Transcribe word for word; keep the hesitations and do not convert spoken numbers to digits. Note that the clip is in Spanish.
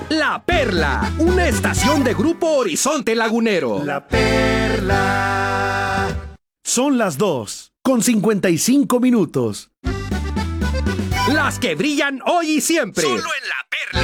La Perla, una estación de Grupo Horizonte Lagunero. La Perla. Son las dos, con cincuenta y cinco minutos. Las que brillan hoy y siempre. Solo en la